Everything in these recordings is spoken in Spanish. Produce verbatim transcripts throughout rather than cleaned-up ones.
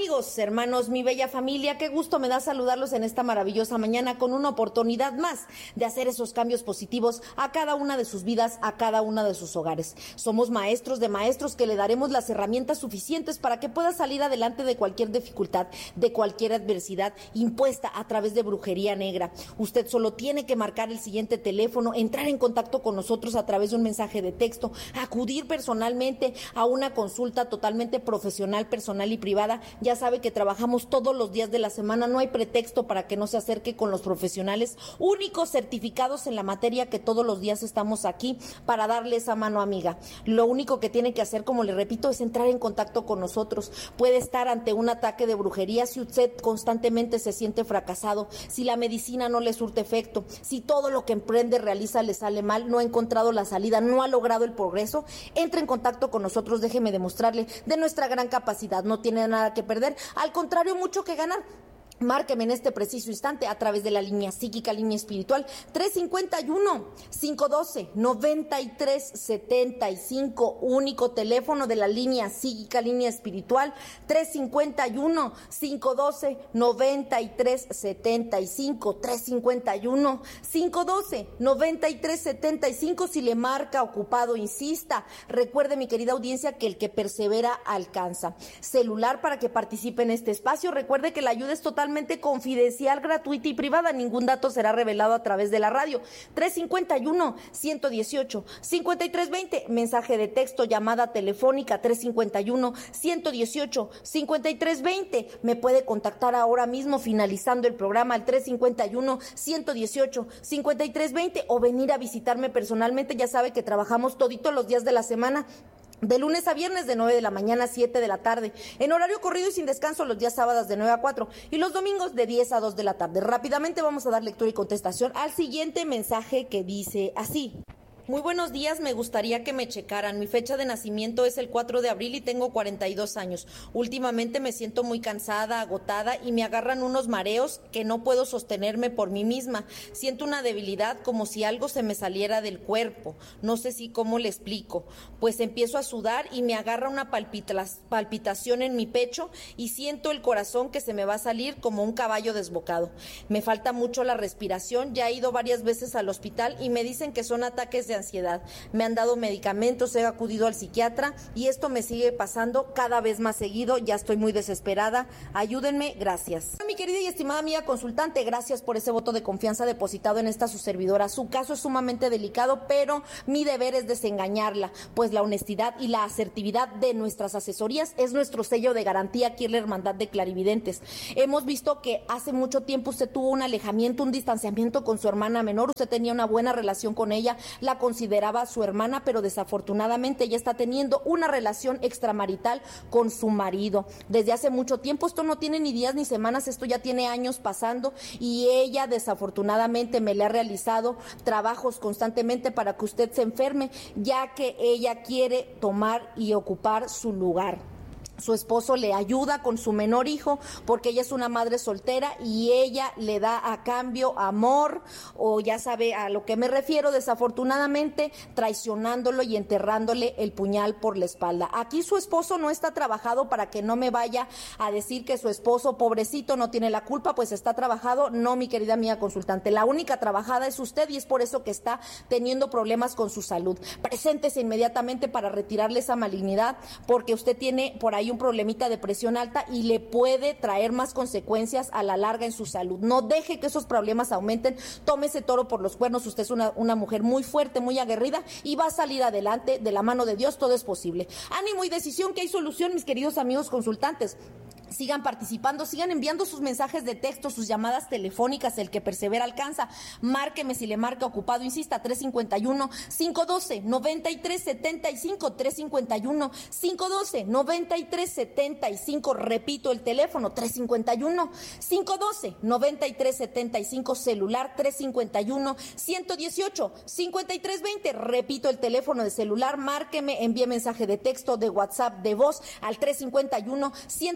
Amigos, hermanos, mi bella familia, qué gusto me da saludarlos en esta maravillosa mañana con una oportunidad más de hacer esos cambios positivos a cada una de sus vidas, a cada una de sus hogares. Somos maestros de maestros que le daremos las herramientas suficientes para que pueda salir adelante de cualquier dificultad, de cualquier adversidad impuesta a través de brujería negra. Usted solo tiene que marcar el siguiente teléfono, entrar en contacto con nosotros a través de un mensaje de texto, acudir personalmente a una consulta totalmente profesional, personal y privada. Ya sabe que trabajamos todos los días de la semana, no hay pretexto para que no se acerque con los profesionales únicos certificados en la materia, que todos los días estamos aquí para darle esa mano amiga. Lo único que tiene que hacer, como le repito, es entrar en contacto con nosotros. Puede estar ante un ataque de brujería si usted constantemente se siente fracasado, si la medicina no le surte efecto, si todo lo que emprende, realiza, le sale mal, no ha encontrado la salida, no ha logrado el progreso. Entre en contacto con nosotros, déjeme demostrarle de nuestra gran capacidad. No tiene nada que perder, al contrario, mucho que ganar. Márqueme en este preciso instante a través de la línea psíquica, línea espiritual, tres cinco uno, cinco uno dos, nueve tres siete cinco, único teléfono de la línea psíquica, línea espiritual, tres cinco uno, cinco uno dos, nueve tres siete cinco, tres cinco uno, cinco uno dos, nueve tres siete cinco. Si le marca ocupado, insista. Recuerde, mi querida audiencia, que el que persevera alcanza. Celular para que participe en este espacio. Recuerde que la ayuda es total confidencial, gratuita y privada. Ningún dato será revelado a través de la radio. tres cinco uno, uno uno ocho, cinco tres dos cero. Mensaje de texto, llamada telefónica, tres cinco uno, uno uno ocho, cinco tres dos cero. Me puede contactar ahora mismo, finalizando el programa, al tres cinco uno, uno uno ocho, cinco tres dos cero, o venir a visitarme personalmente. Ya sabe que trabajamos toditos los días de la semana, de lunes a viernes, de nueve de la mañana a siete de la tarde, en horario corrido y sin descanso los días sábados de nueve a cuatro y los domingos de diez a dos de la tarde. Rápidamente vamos a dar lectura y contestación al siguiente mensaje, que dice así: muy buenos días, me gustaría que me checaran. Mi fecha de nacimiento es el cuatro de abril y tengo cuarenta y dos años. Últimamente me siento muy cansada, agotada y me agarran unos mareos que no puedo sostenerme por mí misma. Siento una debilidad, como si algo se me saliera del cuerpo. No sé si cómo le explico. Pues empiezo a sudar y me agarra una palpita- palpitación en mi pecho y siento el corazón que se me va a salir como un caballo desbocado. Me falta mucho la respiración. Ya he ido varias veces al hospital y me dicen que son ataques de ansiedad. Me han dado medicamentos, he acudido al psiquiatra y esto me sigue pasando cada vez más seguido. Ya estoy muy desesperada. Ayúdenme, gracias. Mi querida y estimada amiga consultante, gracias por ese voto de confianza depositado en esta su servidora. Su caso es sumamente delicado, pero mi deber es desengañarla, pues la honestidad y la asertividad de nuestras asesorías es nuestro sello de garantía aquí en la Hermandad de Clarividentes. Hemos visto que hace mucho tiempo usted tuvo un alejamiento, un distanciamiento con su hermana menor. Usted tenía una buena relación con ella, la consideraba su hermana, pero desafortunadamente ella está teniendo una relación extramarital con su marido desde hace mucho tiempo. Esto no tiene ni días ni semanas, esto ya tiene años pasando y ella desafortunadamente me le ha realizado trabajos constantemente para que usted se enferme, ya que ella quiere tomar y ocupar su lugar. Su esposo le ayuda con su menor hijo porque ella es una madre soltera y ella le da a cambio amor, o ya sabe a lo que me refiero, desafortunadamente traicionándolo y enterrándole el puñal por la espalda. Aquí su esposo no está trabajado, para que no me vaya a decir que su esposo pobrecito no tiene la culpa, pues está trabajado. No, mi querida amiga consultante, la única trabajada es usted y es por eso que está teniendo problemas con su salud. Preséntese inmediatamente para retirarle esa malignidad, porque usted tiene por ahí un problemita de presión alta y le puede traer más consecuencias a la larga en su salud. No deje que esos problemas aumenten. Tome ese toro por los cuernos. Usted es una, una mujer muy fuerte, muy aguerrida y va a salir adelante. De la mano de Dios todo es posible. Ánimo y decisión, que hay solución, mis queridos amigos consultantes. Sigan participando, sigan enviando sus mensajes de texto, sus llamadas telefónicas. El que persevera alcanza. Márqueme si le marca ocupado, insista, tres cinco uno, cinco uno dos, nueve tres siete cinco, tres cinco uno, cinco uno dos, nueve tres siete cinco. Repito el teléfono, tres cinco uno, cinco uno dos, nueve tres siete cinco. Celular, tres cinco uno, uno uno ocho, cinco tres dos cero. Repito el teléfono de celular, márqueme, envíe mensaje de texto, de WhatsApp, de voz al tres cinco uno, uno uno ocho,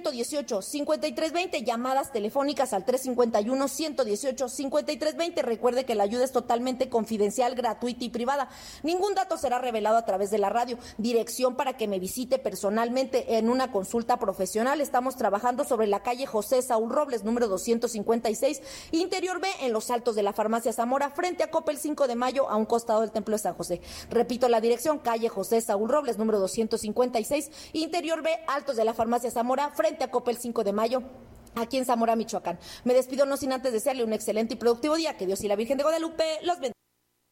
dieciocho, cincuenta y tres veinte, llamadas telefónicas al tres cincuenta y uno, ciento dieciocho, cincuenta y tres veinte. Recuerde que la ayuda es totalmente confidencial, gratuita y privada. Ningún dato será revelado a través de la radio. Dirección para que me visite personalmente en una consulta profesional. Estamos trabajando sobre la calle José Saúl Robles, número doscientos cincuenta y seis, Interior B, en los altos de la farmacia Zamora, frente a Coppel cinco de mayo, a un costado del Templo de San José. Repito la dirección, calle José Saúl Robles, número doscientos cincuenta y seis, Interior B, altos de la farmacia Zamora, frente a Coppel cinco de mayo, aquí en Zamora, Michoacán. Me despido no sin antes desearle un excelente y productivo día. Que Dios y la Virgen de Guadalupe los bendiga.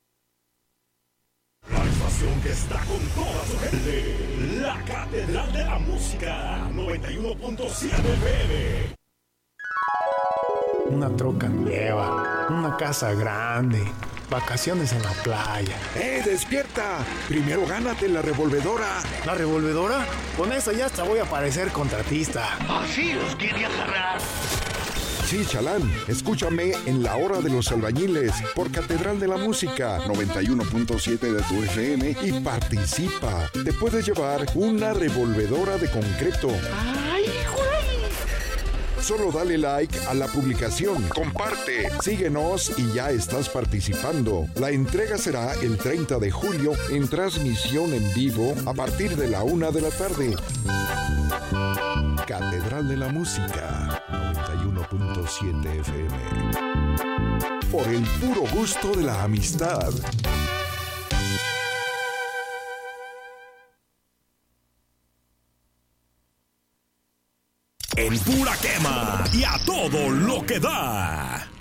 La estación que está con toda su gente, la Catedral de la Música, noventa y uno punto siete F M. Una troca nueva, una casa grande, vacaciones en la playa. ¡Eh, despierta! Primero gánate la revolvedora. ¿La revolvedora? Con eso ya hasta voy a parecer contratista. Así los quería agarrar. Sí, chalán, escúchame en La Hora de los Albañiles por Catedral de la Música, noventa y uno punto siete de tu F M, y participa. Te puedes llevar una revolvedora de concreto. ¡Ay, güey! Solo dale like a la publicación, comparte, síguenos y ya estás participando. La entrega será el treinta de julio en transmisión en vivo a partir de la una de la tarde. Catedral de la Música, noventa y uno punto siete F M. Por el puro gusto de la amistad. En pura quema y a todo lo que da.